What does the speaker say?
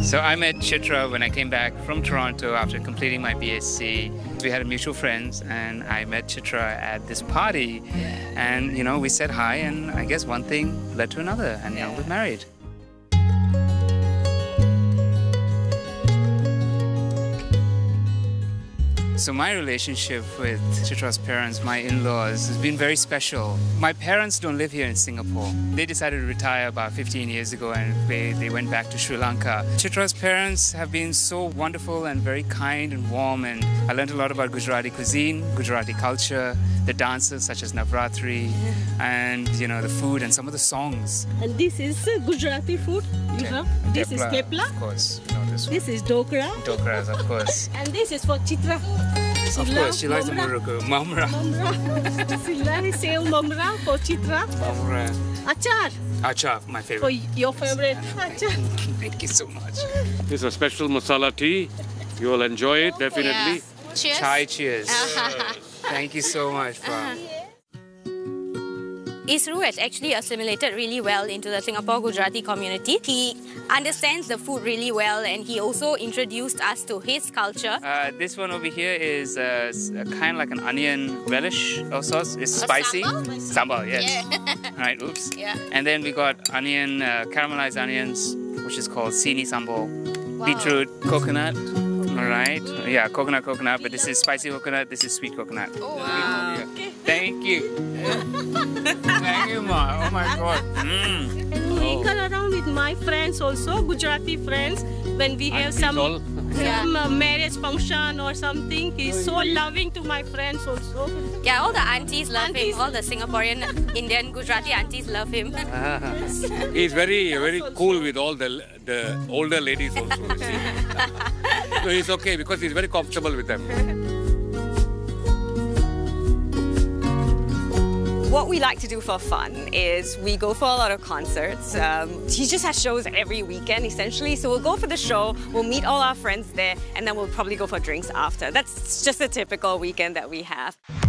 So I met Chitra when I came back from Toronto after completing my BSc. We had a mutual friend and I met Chitra at this party. And, you know, we said hi and I guess one thing led to another and now we're married. So my relationship with Chitra's parents, my in-laws, has been very special. My parents don't live here in Singapore. They decided to retire about 15 years ago and they went back to Sri Lanka. Chitra's parents have been so wonderful and very kind and warm, and I learned a lot about Gujarati cuisine, Gujarati culture, the dances such as Navratri, and you know, the food and some of the songs. And this is Gujarati food you have. This is thepla. Of course. No, this is dokra. Dokras, of course. And this is for Chitra. Of course, she likes the murukku. Mamra. She likes sev mamra for Chitra. Mamra. Achar. Achar, my favorite. For your favorite achar. Thank you so much. This is a special masala tea. You will enjoy it, definitely. Yeah. Cheers. Chai cheers. Thank you so much, Pam. Isru has actually assimilated really well into the Singapore Gujarati community. He understands the food really well and he also introduced us to his culture. This one over here is kind of like an onion relish of sauce. It's spicy. Sambal, yes. Yeah. Right, oops. Yeah. And then we got onion, caramelized onions, which is called sini sambal. Wow. Beetroot, coconut. All right. Yeah, coconut, but this is spicy coconut, this is sweet coconut. Oh, wow. Yeah. Thank you. Thank you, Ma. Oh my God. And mingle around with my friends also, Gujarati friends. When we have some marriage function or something, he's so loving to my friends also. Yeah, all the aunties love him. All the Singaporean, Indian, Gujarati aunties love him. He's very cool with all the older ladies also. You see. So he's okay because he's very comfortable with them. What we like to do for fun is we go for a lot of concerts. He just has shows every weekend, essentially. So we'll go for the show, we'll meet all our friends there, and then we'll probably go for drinks after. That's just a typical weekend that we have.